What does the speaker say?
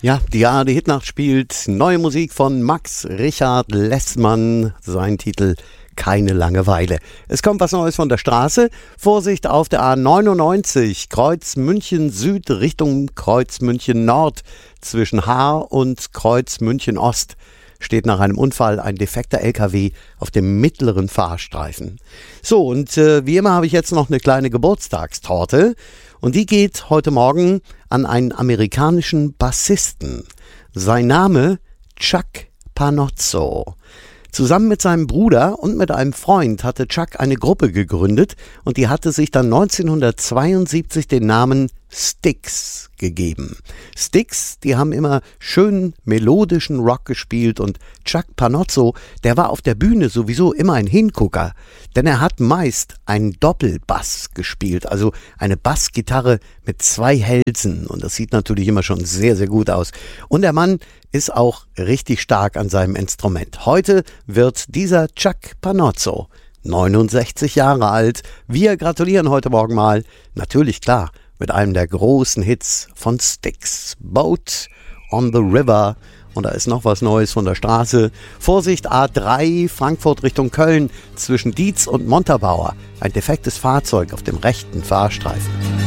Ja, die ARD-Hitnacht spielt neue Musik von Max Richard Lessmann, sein Titel Keine Langeweile. Es kommt was Neues von der Straße. Vorsicht auf der A99, Kreuz München Süd Richtung Kreuz München Nord. Zwischen Haar und Kreuz München Ost steht nach einem Unfall ein defekter LKW auf dem mittleren Fahrstreifen. So, und wie immer habe ich jetzt noch eine kleine Geburtstagstorte. Und die geht heute Morgen an einen amerikanischen Bassisten. Sein Name Chuck Panozzo. Zusammen mit seinem Bruder und mit einem Freund hatte Chuck eine Gruppe gegründet und die hatte sich dann 1972 den Namen Styx gegeben. Styx, die haben immer schön melodischen Rock gespielt und Chuck Panozzo, der war auf der Bühne sowieso immer ein Hingucker, denn er hat meist einen Doppelbass gespielt, also eine Bassgitarre mit 2 Hälsen und das sieht natürlich immer schon sehr, sehr gut aus. Und der Mann ist auch richtig stark an seinem Instrument. Heute wird dieser Chuck Panozzo 69 Jahre alt. Wir gratulieren heute Morgen mal, natürlich klar, mit einem der großen Hits von Styx, Boat on the River. Und da ist noch was Neues von der Straße. Vorsicht, A3, Frankfurt Richtung Köln, zwischen Dietz und Montabaur. Ein defektes Fahrzeug auf dem rechten Fahrstreifen.